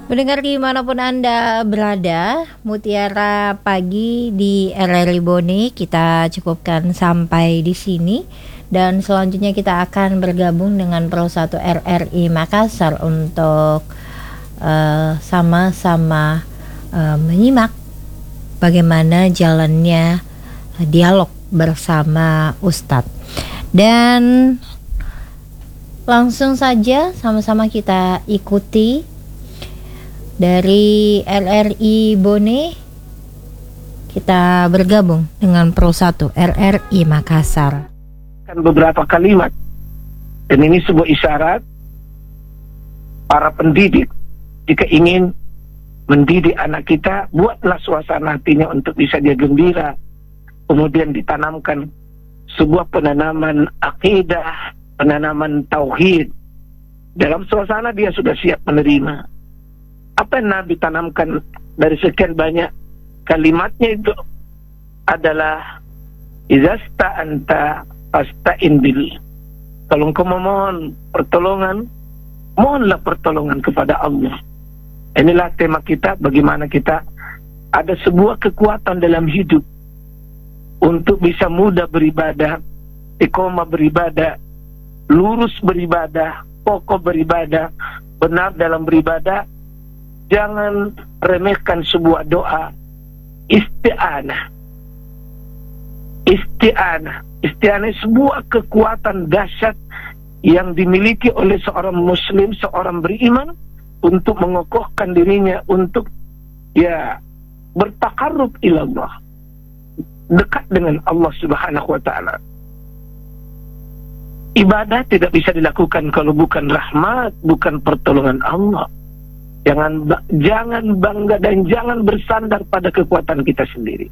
Mendengar dimanapun Anda berada, Mutiara Pagi di RRI Bone kita cukupkan sampai di sini. Dan selanjutnya kita akan bergabung dengan Pro 1 RRI Makassar untuk sama-sama menyimak bagaimana jalannya dialog bersama Ustadz. Dan langsung saja sama-sama kita ikuti dari RRI Bone. Kita bergabung dengan Pro 1 RRI Makassar. Beberapa kalimat, dan ini sebuah isyarat para pendidik jika ingin mendidik anak kita, buatlah suasana hatinya untuk bisa dia gembira, kemudian ditanamkan sebuah penanaman akidah, penanaman tauhid. Dalam suasana dia sudah siap menerima apa yang Nabi tanamkan. Dari sekian banyak kalimatnya itu adalah izasta anta asta'in billah. Kalau engkau memohon pertolongan, mohonlah pertolongan kepada Allah. Inilah tema kita, bagaimana kita ada sebuah kekuatan dalam hidup untuk bisa mudah beribadah, iqamah beribadah, lurus beribadah, kokoh beribadah, benar dalam beribadah. Jangan remehkan sebuah doa isti'anah. Isti'anah sebuah kekuatan dahsyat yang dimiliki oleh seorang muslim, seorang beriman, untuk mengokohkan dirinya, untuk bertakarrub ilallah, dekat dengan Allah Subhanahu wa ta'ala. Ibadah tidak bisa dilakukan kalau bukan rahmat, bukan pertolongan Allah. Jangan bangga dan jangan bersandar pada kekuatan kita sendiri.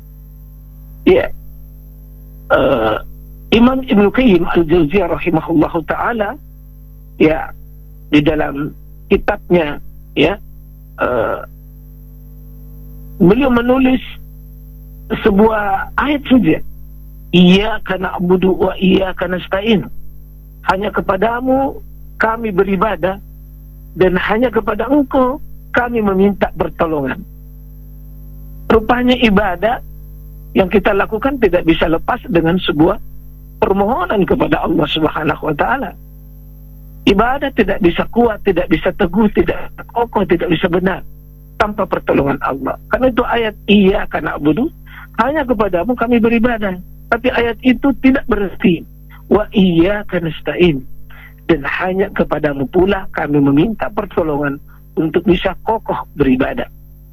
Imam Ibnu Qayyim Al-Jauziyah rahimahullahu ta'ala, di dalam kitabnya, beliau menulis sebuah ayat saja, iyyaka na'budu wa iyyaka nasta'in. Hanya kepadamu kami beribadah, dan hanya kepada engkau kami meminta pertolongan. Rupanya ibadah yang kita lakukan tidak bisa lepas dengan sebuah permohonan kepada Allah Subhanahu wa ta'ala. Ibadah tidak bisa kuat, tidak bisa teguh, tidak kokoh, tidak bisa benar tanpa pertolongan Allah. Karena itu ayat iyyaka na'budu, hanya kepadamu kami beribadah. Tapi ayat itu tidak berarti wa iyyaka nasta'in, dan hanya kepadamu pula kami meminta pertolongan untuk bisa kokoh beribadah.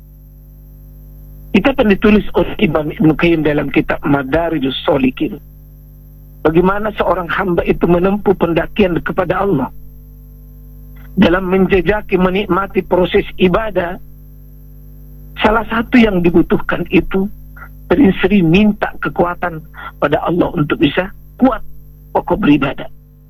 Kitab yang ditulis oleh Imam Ibnu Qayyim dalam kitab Madarijus Shalikin, bagaimana seorang hamba itu menempuh pendakian kepada Allah dalam menjejaki, menikmati proses ibadah. Salah satu yang dibutuhkan itu sering-sering minta kekuatan pada Allah untuk bisa kuat kokoh beribadah.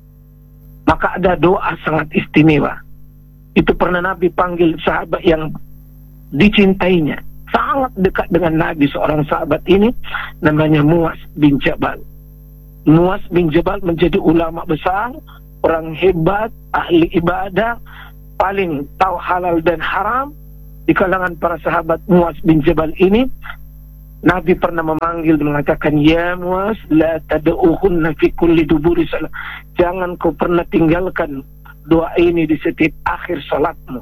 Maka ada doa sangat istimewa. Itu pernah Nabi panggil sahabat yang dicintainya, sangat dekat dengan Nabi. Seorang sahabat ini namanya Muaz bin Jabal. Muaz bin Jabal menjadi ulama besar, orang hebat, ahli ibadah, paling tahu halal dan haram. Di kalangan para sahabat Muaz bin Jabal ini, Nabi pernah memanggil dan mengatakan, ya Muaz, la tad'uhunna fi kulli duburi salat. Jangan kau pernah tinggalkan doa ini di setiap akhir salatmu.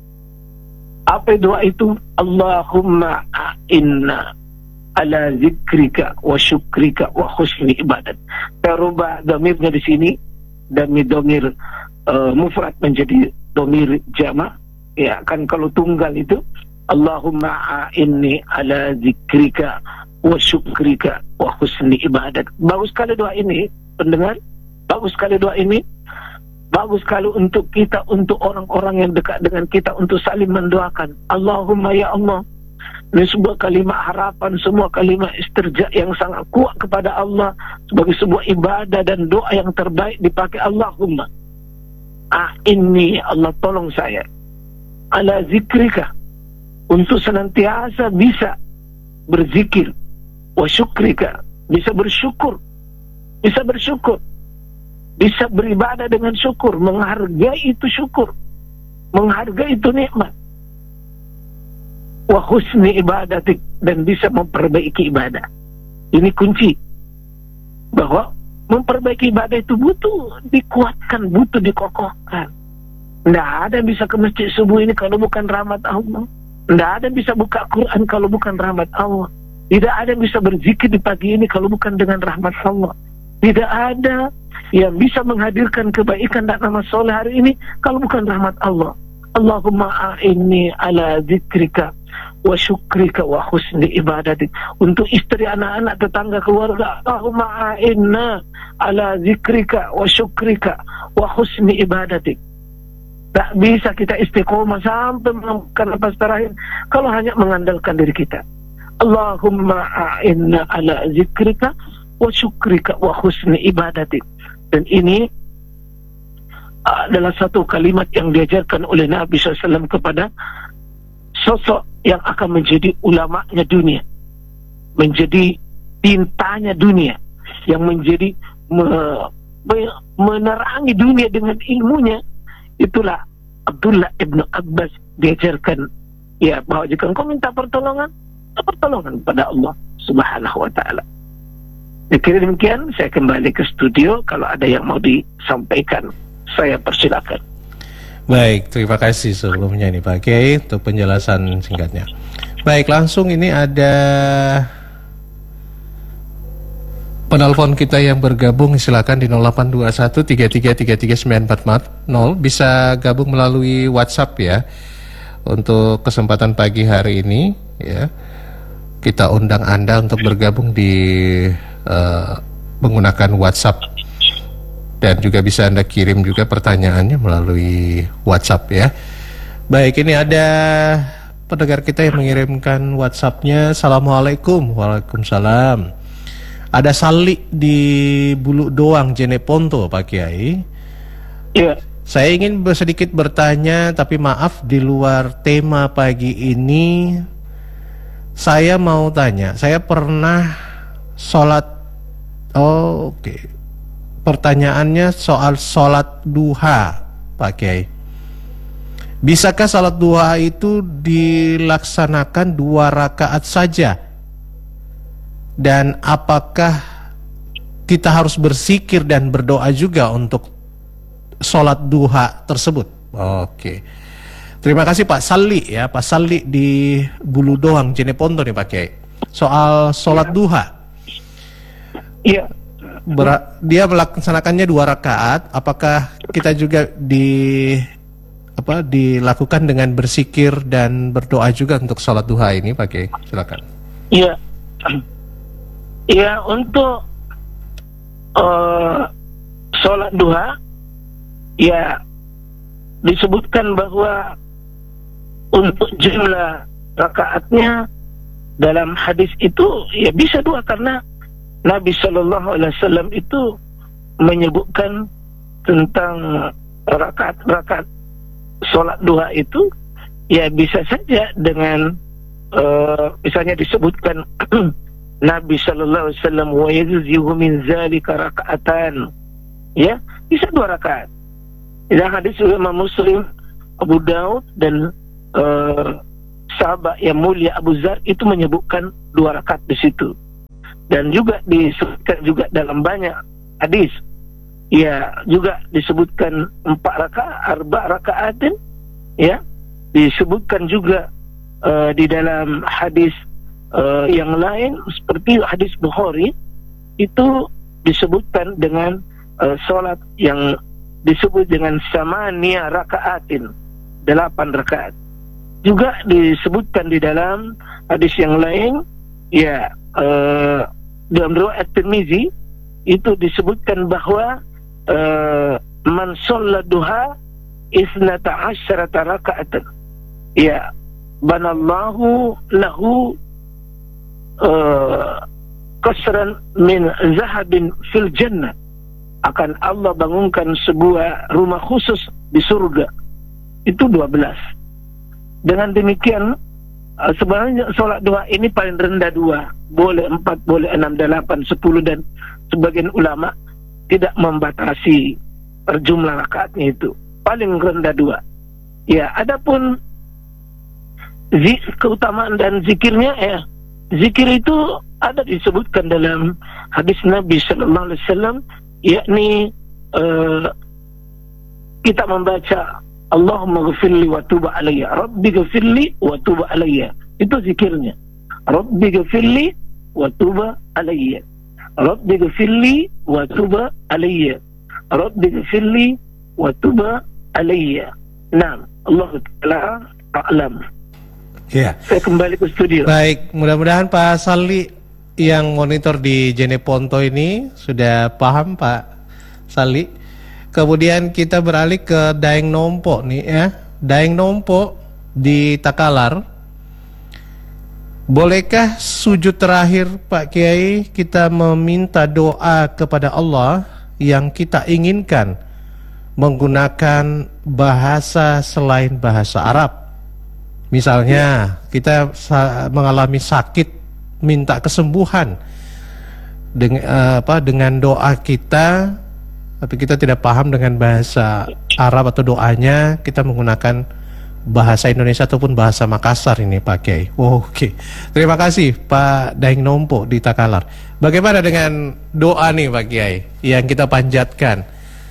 Apa doa itu? Allahumma a'inna ala zikrika wa syukrika wa husni ibadat. Terubah domirnya di sini, dari domir mufrad menjadi domir jama'. Ya kan, kalau tunggal itu Allahumma a'inni ala zikrika wa syukrika wa husni ibadat. Bagus sekali doa ini, pendengar. Bagus sekali doa ini. Bagus sekali untuk kita, untuk orang-orang yang dekat dengan kita, untuk saling mendoakan. Allahumma ya Allah. Ini sebuah kalimat harapan, semua kalimat istirja yang sangat kuat kepada Allah sebagai sebuah ibadah dan doa yang terbaik dipakai. Allahumma a'inni, Allah tolong saya, ala zikrika, untuk senantiasa bisa berzikir, wa syukrika, bisa bersyukur, bisa beribadah dengan syukur, menghargai itu syukur, menghargai itu nikmat. wa husni ibadatik, dan bisa memperbaiki ibadah. Ini kunci, bahwa memperbaiki ibadah itu butuh dikuatkan, butuh dikokohkan. Tidak ada yang bisa ke masjid subuh ini kalau bukan rahmat Allah. Tidak ada yang bisa buka Quran kalau bukan rahmat Allah. Tidak ada yang bisa berzikir di pagi ini kalau bukan dengan rahmat Allah. Tidak ada yang bisa menghadirkan kebaikan dan amal soleh hari ini kalau bukan rahmat Allah. Allahumma a'inni ala zikrika wa syukrika wa husni ibadatik. Untuk istri, anak-anak, tetangga, keluarga, Allahumma a'inna ala zikrika wa syukrika wa husni ibadatik. Tak bisa kita istiqomah sampai menemukan nafas terakhir kalau hanya mengandalkan diri kita. Allahumma a'inna ala zikrika wa syukrika wa husni ibadatik. Dan ini adalah satu kalimat yang diajarkan oleh Nabi SAW kepada sosok yang akan menjadi ulamanya dunia, menjadi tintanya dunia, yang menjadi menerangi dunia dengan ilmunya. Itulah Abdullah ibnu Abbas diajarkan, ya, bahwa jika engkau minta pertolongan pada Allah Subhanahu wa ta'ala. Dikira demikian, saya kembali ke studio. Kalau ada yang mau disampaikan, saya persilakan. Baik, terima kasih sebelumnya nih Pak Kiai untuk penjelasan singkatnya. Baik, langsung ini ada penelpon kita yang bergabung, silakan di 082133333940. Bisa gabung melalui WhatsApp ya. Untuk kesempatan pagi hari ini ya, kita undang Anda untuk bergabung di menggunakan WhatsApp, dan juga bisa Anda kirim juga pertanyaannya melalui WhatsApp ya. Baik, ini ada pendengar kita yang mengirimkan WhatsApp-nya. Assalamualaikum. Waalaikumsalam. Ada Sali di Bulu Doang, Jeneponto, Pak Kiai. Iya. Saya ingin sedikit bertanya, tapi maaf di luar tema pagi ini. Saya mau tanya, saya pernah sholat. Oke. Pertanyaannya soal sholat duha, Pak Kiai. Bisakah sholat duha itu dilaksanakan 2 rakaat saja? Dan apakah kita harus berzikir dan berdoa juga untuk sholat duha tersebut? Oke. Terima kasih Pak Sali ya, Pak Sali di Bulu Doang, Jeneponto nih Pak Kiai. Soal sholat duha. Iya. Dia melaksanakannya 2 rakaat. Apakah kita juga dilakukan dengan berzikir dan berdoa juga untuk sholat duha ini, Pak Kiai? Silakan. Iya. Ya, untuk sholat duha, ya, disebutkan bahwa untuk jumlah rakaatnya dalam hadis itu ya bisa 2, karena Nabi SAW itu menyebutkan tentang rakaat-rakaat sholat duha itu, ya bisa saja dengan misalnya disebutkan Nabi SAW wa yazihu min zalika raka'atan, ya, bisa 2 rakaat. Dalam hadis Imam Muslim, Abu Daud, dan sahabat yang mulia Abu Dzar itu menyebutkan 2 rakaat di situ. Dan juga disebutkan juga dalam banyak hadis, ya, juga disebutkan 4 rakaat, 4 rakaatin, ya, disebutkan juga di dalam hadis yang lain seperti hadis Bukhari itu disebutkan dengan sholat yang disebut dengan samania rakaatin, 8 rakaat. Juga disebutkan di dalam hadis yang lain, ya, dalam riwayat Tirmizi itu disebutkan bahwa man shalla duha 12 raka'atan, ya, banallahu lahu qasran min zahabin fil jannah, akan Allah bangunkan sebuah rumah khusus di surga. Itu 12. Dengan demikian sebenarnya sholat duha ini paling rendah 2, boleh 4, boleh 6, 8, 10, dan sebagian ulama tidak membatasi jumlah rakaatnya, itu paling rendah 2. Ya, adapun keutamaan dan zikirnya ya. Zikir itu ada disebutkan dalam hadis Nabi sallallahu alaihi wasallam, yakni kita membaca Allahumma ghfirli wa tub alayya, Rabbi ghfirli wa tub alayya. Itu zikirnya. Rabbi ghfirli wa tub alayya. Rabbi ghfirli wa tub alayya. Rabbi ghfirli wa tub alayya. Naam, Allah Ta'ala a'lam. Ya. Saya kembali ke studio. Baik, mudah-mudahan Pak Sali yang monitor di Jeneponto ini sudah paham, Pak Sali. Kemudian kita beralih ke Daeng Nompo nih ya. Daeng Nompo di Takalar. Bolehkah sujud terakhir Pak Kiai kita meminta doa kepada Allah yang kita inginkan menggunakan bahasa selain bahasa Arab? Misalnya kita mengalami sakit, minta kesembuhan dengan doa kita, tapi kita tidak paham dengan bahasa Arab atau doanya, kita menggunakan bahasa Indonesia ataupun bahasa Makassar ini Pak Kiai. Oke. Terima kasih Pak Daeng Nompo di Takalar. Bagaimana dengan doa nih Pak Kiai yang kita panjatkan?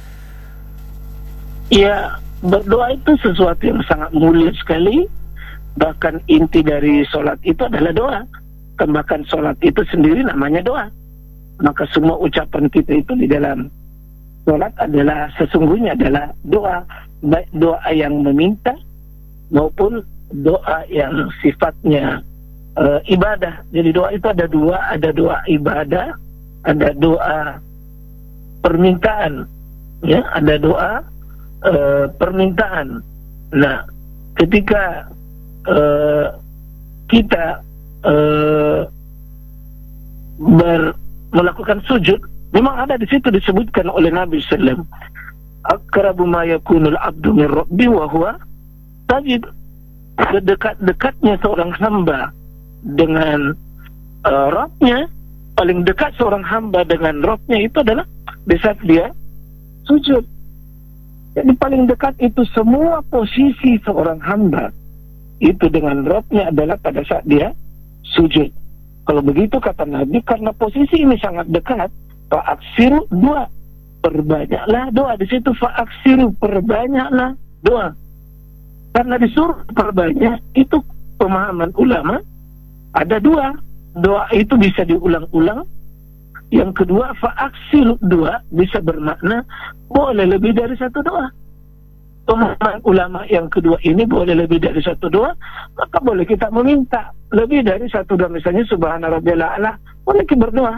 Ya, berdoa itu sesuatu yang sangat mulia sekali. Bahkan inti dari sholat itu adalah doa. Bahkan sholat itu sendiri namanya doa. Maka semua ucapan kita itu di dalam sholat adalah sesungguhnya adalah doa. Baik doa yang meminta maupun doa yang sifatnya ibadah. Jadi doa itu ada dua, ada doa ibadah, ada doa permintaan. Ya, ada doa permintaan. Nah, ketika kita melakukan sujud, memang ada di situ disebutkan oleh Nabi sallallahu alaihi wasallam, aqrabu ma yakunul abdu min rabbi wa huwa sajid. Sedekat-dekatnya seorang hamba dengan Rabbnya, paling dekat seorang hamba dengan Rabbnya itu adalah di saat dia sujud. Jadi paling dekat itu semua posisi seorang hamba itu dengan Rabbnya adalah pada saat dia sujud. Kalau begitu kata Nabi, karena posisi ini sangat dekat, fa'aksiru doa, perbanyaklah doa. Di situ fa'aksiru, perbanyaklah doa. Karena disuruh perbanyak, itu pemahaman ulama ada dua. Doa itu bisa diulang-ulang. Yang kedua, fa'aksiru doa bisa bermakna boleh lebih dari satu doa. Pemahaman ulama yang kedua ini boleh lebih dari satu doa, maka boleh kita meminta lebih dari satu doa. Misalnya subhana rabbiyal a'la, boleh kita berdoa.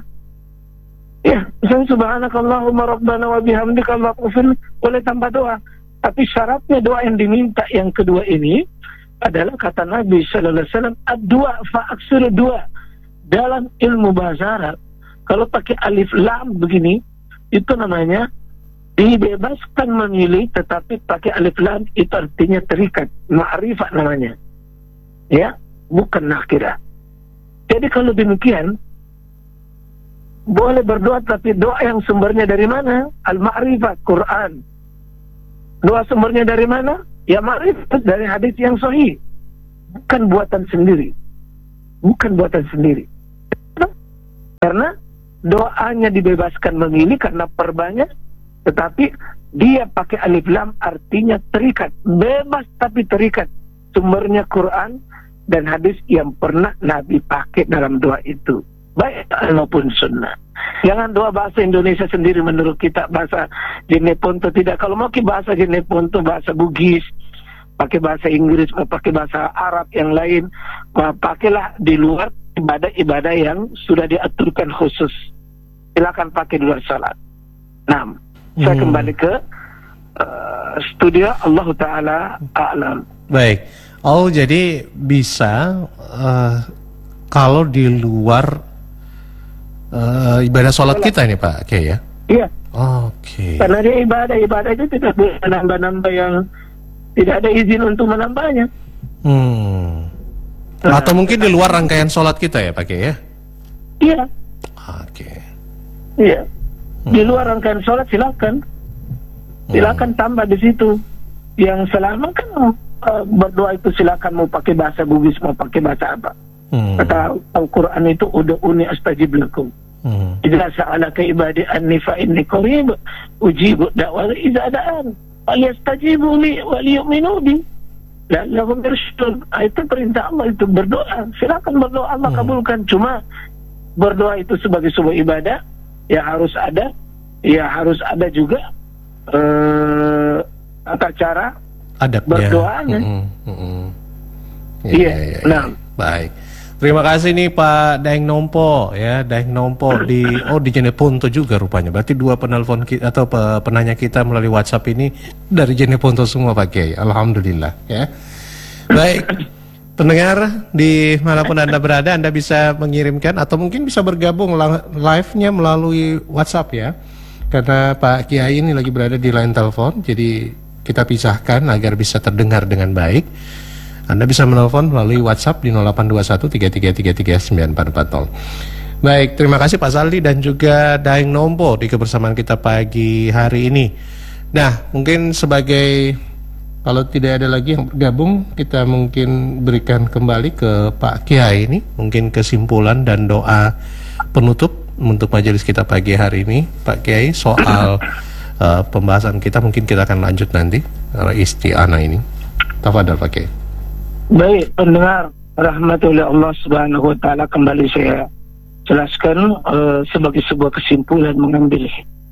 Ya, misalnya subhanakallahumma rabbana wa bihamdika allahumma, boleh tambah doa. Tapi syaratnya doa yang diminta yang kedua ini adalah kata Nabi sallallahu alaihi wasallam, ad-du'a fa'aksir doa. Dalam ilmu bahasa Arab, kalau pakai alif lam begini, itu namanya dibebaskan memilih, tetapi pakai alif lam itu artinya terikat, ma'rifat namanya, ya, bukan nakirah. Jadi kalau demikian boleh berdoa, tapi doa yang sumbernya dari mana? Al-ma'rifat, Quran. Doa sumbernya dari mana? Ya ma'rifat, dari hadis yang sahih, bukan buatan sendiri, bukan buatan sendiri. Karena doanya dibebaskan memilih karena perbanyak, tetapi dia pakai alif lam artinya terikat, bebas tapi terikat. Sumbernya Quran dan hadis yang pernah Nabi pakai dalam doa itu, baik maupun sunnah. Jangan doa bahasa Indonesia sendiri menurut kita, bahasa Jeneponto tidak. Kalau mau ke bahasa Jeneponto, bahasa Bugis, pakai bahasa Inggris, pakai bahasa Arab yang lain, pakailah di luar ibadah-ibadah yang sudah diaturkan khusus. Silakan pakai di luar salat. Nah, saya kembali ke studio. Allah Ta'ala a'lam. Baik. Oh, jadi bisa kalau di luar ibadah sholat kita ini Pak Kiai ya? Iya. Oke. Karena dia ibadah itu tidak boleh menambah-nambah yang tidak ada izin untuk menambahnya. Atau mungkin di luar rangkaian sholat kita ya Pak Kiai ya? Iya. Oke. Iya. Di luar rangkaian sholat silakan tambah di situ. Yang selama kan berdoa itu silakan, mau pakai bahasa Bugis, mau pakai bahasa apa. Kata Al-Quran itu ud'uni astajib lakum. Idza sa'alaka ibadi anni fa inni qarib ujibu da'wata idza da'an falyastajibu li wa liyu'minu bi la'allahum yarshudun. Itu perintah Allah, itu berdoa. Silakan berdoa, Allah kabulkan. Cuma berdoa itu sebagai sebuah ibadah ya harus ada juga tata cara berdoanya. Iya. Nah, baik. Terima kasih nih Pak Daeng Nompo ya, Daeng Nompo di Jeneponto juga rupanya. Berarti dua penelpon kita atau penanya kita melalui WhatsApp ini dari Jeneponto semua Pak Kiai. Alhamdulillah ya. Baik. Pendengar di manapun Anda berada, Anda bisa mengirimkan atau mungkin bisa bergabung live-nya melalui WhatsApp ya. Karena Pak Kiai ini lagi berada di line telepon, jadi kita pisahkan agar bisa terdengar dengan baik. Anda bisa menelpon melalui WhatsApp di 0821 3333 9440. Baik, terima kasih Pak Saldi dan juga Daeng Nompo di kebersamaan kita pagi hari ini. Nah, mungkin sebagai, kalau tidak ada lagi yang bergabung, kita mungkin berikan kembali ke Pak Kiai ini, mungkin kesimpulan dan doa penutup untuk majelis kita pagi hari ini. Pak Kiai, soal pembahasan kita mungkin kita akan lanjut nanti isti'anah ini. Tafadhol Pak Kiai. Baik, pendengar rahmatullah Allah Subhanahu wa taala, kembali saya jelaskan sebagai sebuah kesimpulan mengambil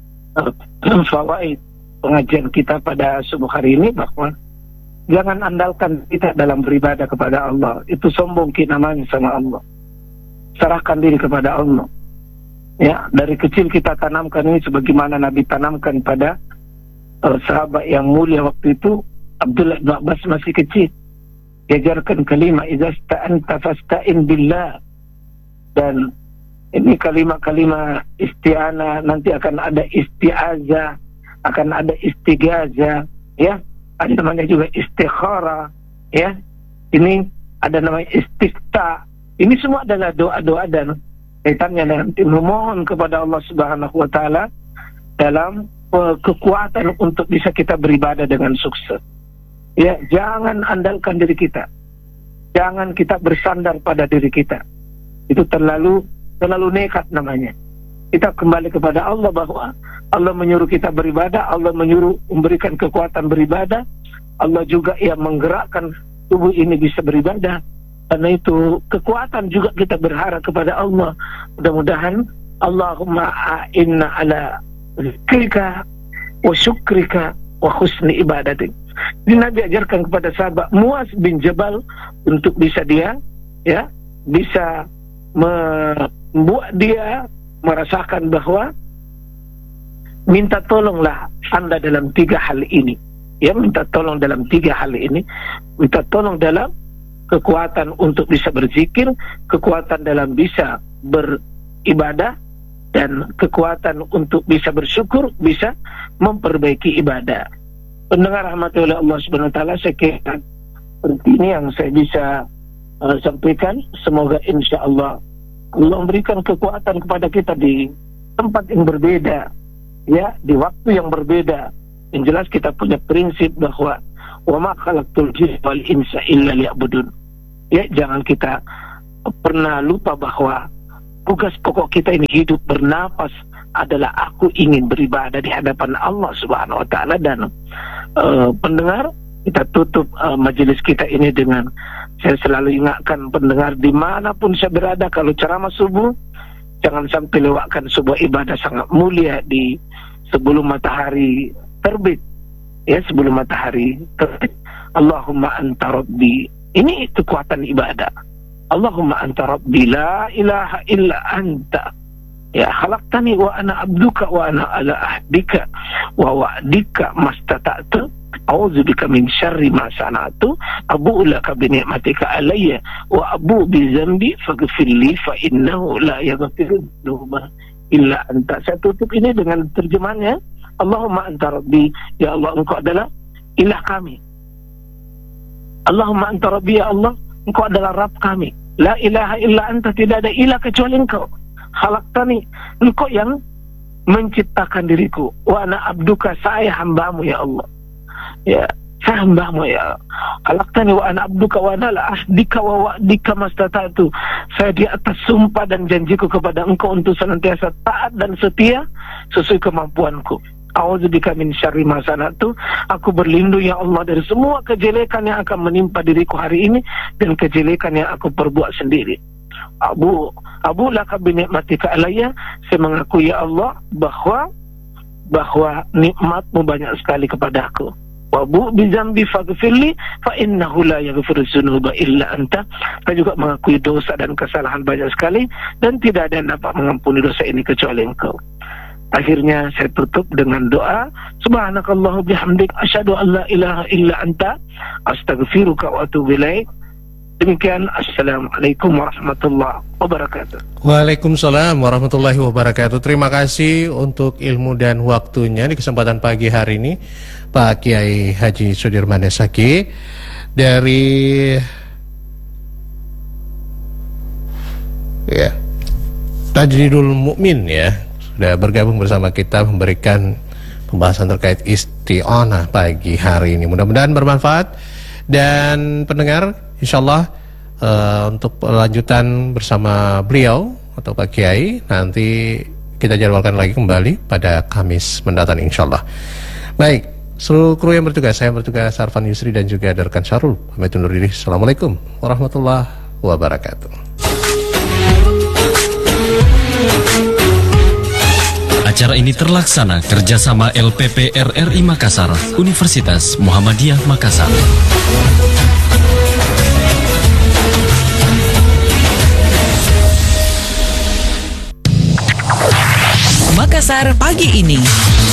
fawaid pengajian kita pada subuh hari ini, bahwa jangan andalkan kita dalam beribadah kepada Allah. Itu sombong kita namanya sama Allah. Serahkan diri kepada Allah. Ya, dari kecil kita tanamkan ini sebagaimana Nabi tanamkan pada sahabat yang mulia waktu itu, Abdullah bin Abbas masih kecil. Diajarkan kalimat idza sta'anta fasta'in billah. Dan ini kalimat-kalimat isti'anah, nanti akan ada isti'azah, akan ada istighazah, ya. Ada namanya juga istikharah, ya. Ini ada namanya istifta. Ini semua adalah doa-doa dan kaitannya nanti memohon kepada Allah Subhanahu wa taala dalam kekuatan untuk bisa kita beribadah dengan sukses. Ya, jangan andalkan diri kita. Jangan kita bersandar pada diri kita. Itu terlalu nekat namanya. Kita kembali kepada Allah, bahwa Allah menyuruh kita beribadah, Allah menyuruh memberikan kekuatan beribadah, Allah juga yang menggerakkan tubuh ini bisa beribadah. Karena itu kekuatan juga kita berharap kepada Allah. Mudah-mudahan Allahumma a'inna ala zikrika wa syukrika wa husni ibadatik. Ini Nabi ajarkan kepada sahabat Muaz bin Jabal untuk bisa dia, ya, bisa membuat dia merasakan bahwa minta tolonglah Anda dalam 3 hal ini. Ya, minta tolong dalam 3 hal ini. Minta tolong dalam kekuatan untuk bisa berzikir, kekuatan dalam bisa beribadah, dan kekuatan untuk bisa bersyukur, bisa memperbaiki ibadah. Pendengar rahmatullah Allah Subhanahu wa taala, saya kira seperti ini yang saya bisa sampaikan. Semoga insya Allah Allah memberikan kekuatan kepada kita di tempat yang berbeda, ya, di waktu yang berbeda. Yang jelas kita punya prinsip bahwa wa ma khalaqtul jinna wal insa illa liya'budun. Ya, jangan kita pernah lupa bahwa tugas pokok kita ini hidup bernapas adalah aku ingin beribadah di hadapan Allah Subhanahu wa taala. Dan pendengar, kita tutup majelis kita ini dengan, saya selalu ingatkan pendengar dimanapun saya berada, kalau ceramah subuh jangan sampai lewatkan sebuah ibadah sangat mulia di sebelum matahari terbit, ya, sebelum matahari terbit. Allahumma anta rabbi, ini kekuatan ibadah. Allahumma anta rabbi la ilaha illa anta, ya, khalaqtani wa ana abduka wa ana ala ahdika wa wa'dika mastata'tu a'udzubika min syarri ma sana'tu abu'u laka bi ni'matika alayya wa abu'u bi dzambi faghfir li fa innahu la yaghfiru dzunuba illa anta. Saya tutup ini dengan terjemahannya. Allahumma anta rabbi, ya Allah, engkau adalah ilah kami. Allahumma anta rabbi, ya Allah, engkau adalah Rabb kami. La ilaha illa anta, tidak ada ilah kecuali engkau. Khalaqtani, engkau yang menciptakan diriku. Wa ana abduka, saya hambamu, ya Allah. Ya, saya hambamu ya. Khalaqtani wa ana abduka wa ana la ahdika wa wa'dika mastata'tu. Saya di atas sumpah dan janjiku kepada engkau untuk senantiasa taat dan setia sesuai kemampuanku. A'udzubika min syarri ma sana'tu. Aku berlindung ya Allah dari semua kejelekan yang akan menimpa diriku hari ini dan kejelekan yang aku perbuat sendiri. Abu laka bi ni'matika alayya. Saya mengakui ya Allah bahwa nikmatmu banyak sekali kepadaku. Wabu bizambi faghfirli fa innahu la yaghfiru dzunuba illa anta. Saya juga mengakui dosa dan kesalahan banyak sekali dan tidak ada yang dapat mengampuni dosa ini kecuali Engkau. Akhirnya saya tutup dengan doa, subhanakallahu bihamdik asyhadu an la ilaha illa anta astaghfiruka wa atubu ilaik. Demikian, assalamualaikum warahmatullahi wabarakatuh. Waalaikumsalam warahmatullahi wabarakatuh. Terima kasih untuk ilmu dan waktunya di kesempatan pagi hari ini, Pak Kiai Haji Sudirman Esaki dari Tajdidul Mukmin ya, sudah bergabung bersama kita memberikan pembahasan terkait isti'anah pagi hari ini. Mudah-mudahan bermanfaat. Dan pendengar, insyaallah untuk lanjutan bersama beliau atau Pak Kiai nanti kita jadwalkan lagi kembali pada Kamis mendatang insyaallah. Baik, seluruh kru yang bertugas, saya bertugas Arfan Yusri dan juga Darkan Syarul pamit undur diri. Assalamualaikum warahmatullahi wabarakatuh. Acara ini terlaksana kerjasama LPP RRI Makassar, Universitas Muhammadiyah Makassar. Makassar pagi ini.